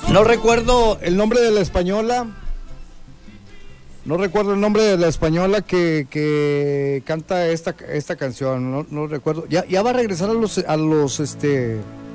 No recuerdo el nombre de la española. No recuerdo el nombre de la española que canta esta canción. No recuerdo. Ya va a regresar a los